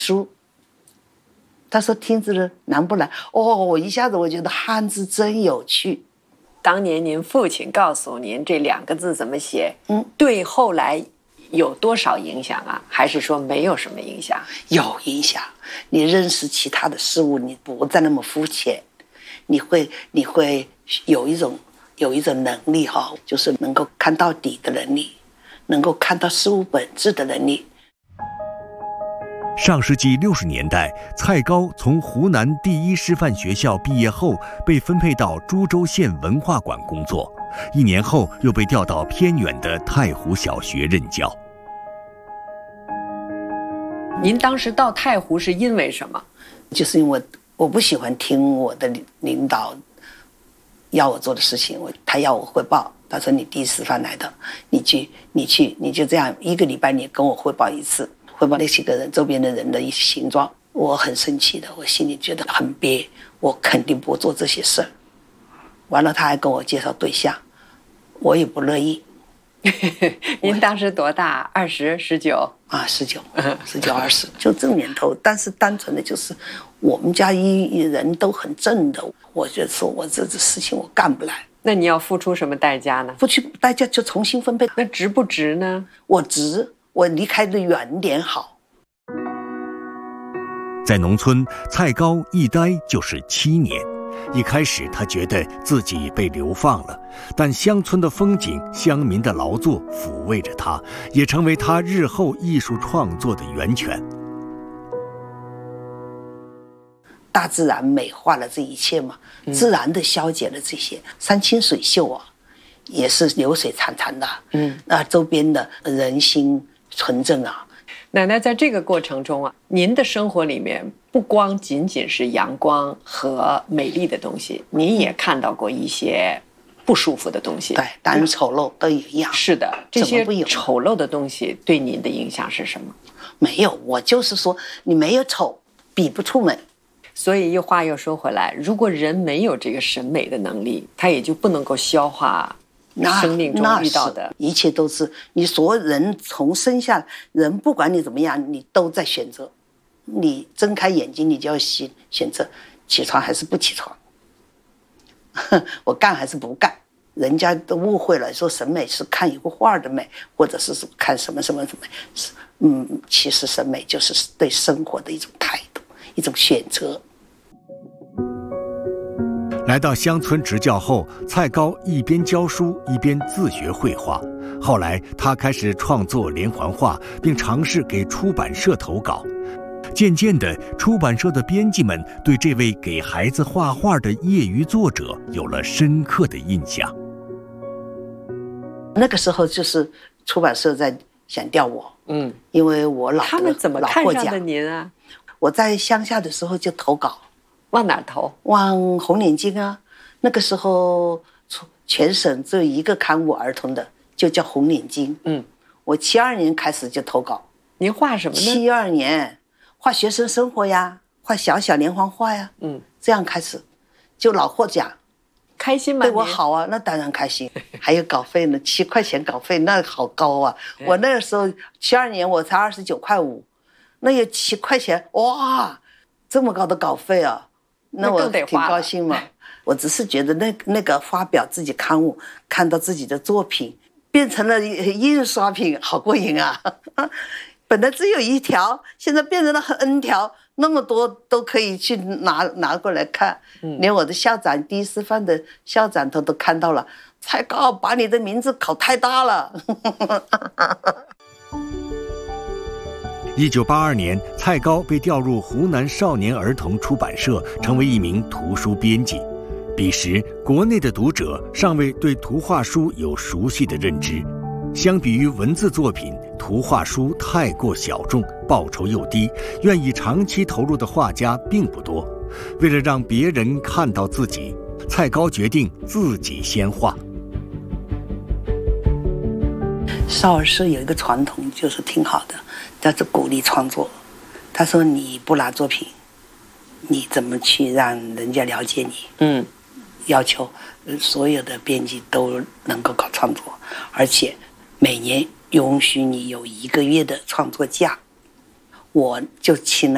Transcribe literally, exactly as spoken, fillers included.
书。他说听字难不难？哦，我一下子我觉得汉字真有趣。 当年您父亲告诉您这两个字怎么写，嗯，对后来有多少影响啊？还是说没有什么影响？ 有影响。你认识其他的事物，你不再那么肤浅，你会你会有一种有一种能力哈，就是能够看到底的能力，能够看到事物本质的能力。 上世纪六十年代，蔡高从湖南第一师范学校毕业后，被分配到株洲县文化馆工作。一年后，又被调到偏远的太湖小学任教。 您当时到太湖是因为什么？ 就是因为我不喜欢听我的领导要我做的事情，我他要我汇报，他说你第一师范来的，你去你去你就这样一个礼拜你跟我汇报一次。汇报那些个人周边的人的一些形状，我很生气的，我心里觉得很憋，我肯定不做这些事儿。完了他还跟我介绍对象，我也不乐意。 您当时多大？二十、十九啊，十九、十九、二十，就这年头。但是单纯的就是我们家一人都很正的，我就说我这这事情我干不来。 那你要付出什么代价呢？ 付出代价就重新分配。 那值不值呢？ 我值。我离开的远点好。 在农村，蔡高一待就是七年。一开始他觉得自己被流放了，但乡村的风景、乡民的劳作抚慰着他，也成为他日后艺术创作的源泉。 大自然美化了这一切嘛，自然的消解了这些。山清水秀啊，也是流水潺潺的。嗯，那周边的人心纯正啊。 奶奶在这个过程中啊，您的生活里面不光仅仅是阳光和美丽的东西，您也看到过一些不舒服的东西。 对，当然丑陋都一样。 是的，这些丑陋的东西对您的影响是什么？ 没有，我就是说你没有丑，比不出美。 所以又话又说回来，如果人没有这个审美的能力，他也就不能够消化生命中遇到的一切。都是你所有人从生下人，不管你怎么样，你都在选择。你睁开眼睛，你就要选选择起床还是不起床，我干还是不干。人家都误会了，说审美是看一幅画的美，或者是看什么什么什么。嗯，其实审美就是对生活的一种态度，一种选择。 来到乡村执教后，蔡高一边教书一边自学绘画。后来他开始创作连环画，并尝试给出版社投稿。渐渐的，出版社的编辑们对这位给孩子画画的业余作者有了深刻的印象。 那个时候就是出版社在想调我，嗯，因为我老他们怎么看上的您啊？ 我在乡下的时候就投稿。 往哪投？ 往红领巾啊！那个时候全省只有一个刊物儿童的，就叫红领巾。嗯，我七二年开始就投稿。 您画什么呢？ 七二年画学生生活呀，画小小连环画呀。嗯，这样开始就老获奖， 开心吗？ 对我好啊，那当然开心。还有稿费呢，七块钱稿费那好高啊！我那个时候七二年我才二十九块五，那有七块钱哇，这么高的稿费啊！那我挺高兴嘛。我只是觉得那那个发表自己刊物，看到自己的作品变成了印刷品，好过瘾啊！本来只有一条，现在变成了 N 条，那么多都可以去拿拿过来看。嗯、连我的校长，第一师范的校长他都看到了，蔡高把你的名字搞太大了。 一九八二年，蔡高被调入湖南少年儿童出版社，成为一名图书编辑。彼时，国内的读者尚未对图画书有熟悉的认知。相比于文字作品，图画书太过小众，报酬又低，愿意长期投入的画家并不多。为了让别人看到自己，蔡高决定自己先画。 少儿社有一个传统，就是挺好的，叫做鼓励创作。他说你不拿作品，你怎么去让人家了解你？嗯，要求所有的编辑都能够搞创作，而且每年允许你有一个月的创作假。我就请了